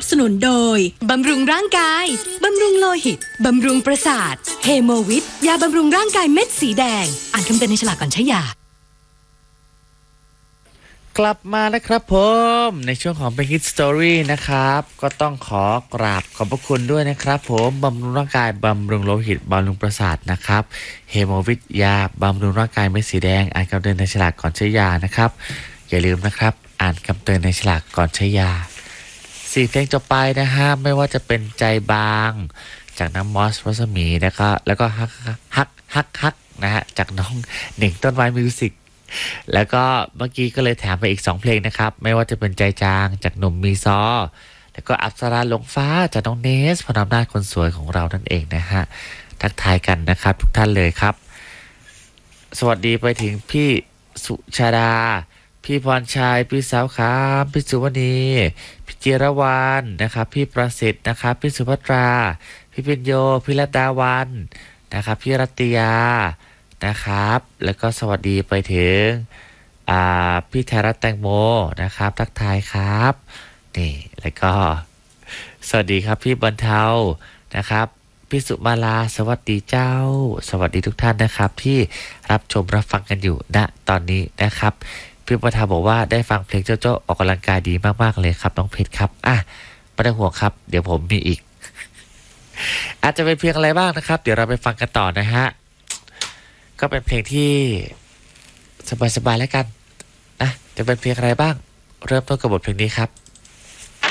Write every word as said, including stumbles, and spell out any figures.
สนุนโดยบำรุงร่างกายบำรุงโลหิตบำรุงประสาทเฮโมวิทยาบำรุงร่างกายเม็ดสีแดงอ่านคำเตือนในฉลากก่อนใช้ยากลับมานะครับผมในช่วงของเป็นฮิตสตอรี่นะครับก็ต้องขอกราบขอบพระคุณด้วยนะครับผมบำรุงร่างกายบำรุงโลหิตบำรุงประสาทนะครับเฮโมวิทยาบำรุงร่างกายเม็ดสีแดงอ่านคำเตือนในฉลากก่อนใช้ยานะครับอย่าลืมนะครับอ่านคำเตือนในฉลากก่อนใช้ยาสี่เพลงจบไปนะฮะไม่ว่าจะเป็นใจบางจากน้ำมอสรัศมีนะครับแล้วก็ฮักฮักฮักฮักนะฮะจากน้องหนิงต้นไม้มิวสิกแล้วก็เมื่อกี้ก็เลยแถมไปอีกสองเพลงนะครับไม่ว่าจะเป็นใจจางจากหนุ่มมีซอแล้วก็อัปสราลงฟ้าจากน้องเนสพนำหน้าคนสวยของเรานั่นเองนะฮะทักทายกันนะครับทุกท่านเลยครับสวัสดีไปถึงพี่สุชาดาพี่พรชัยพี่สาวขามพี่สุวรรณีพี่จิรวรรณนะครับพี่ประสิทธิ์นะครับพี่สุภัตราพี่ปิญโยพี่รัตดาวันนะครับพี่รัตยานะครับแล้วก็สวัสดีไปถึงอ่าพี่ไทยรัฐแตงโมนะครับทักทายครับนี่แล้วก็สวัสดีครับพี่บรรเทานะครับพี่สุมาลาสวัสดีเจ้าสวัสดีทุกท่านนะครับที่รับชมรับฟังกันอยู่ณตอนนี้นะครับพี่บรรเทาบอกว่าได้ฟังเพลงโจ๊ะโจ๊ะออกกำลังกายดีมากๆเลยครับน้องเพชรครับอ่ะไม่ต้องห่วงครับเดี๋ยวผมมีอีกอาจจะเป็นเพลงอะไรบ้างนะครับเดี๋ยวเราไปฟังกันต่อนะฮะก็เป็นเพลงที่สบายๆแล้วกันนะจะเป็นเพลงอะไรบ้างเริ่มต้นกับบทเพลงนี้ครับ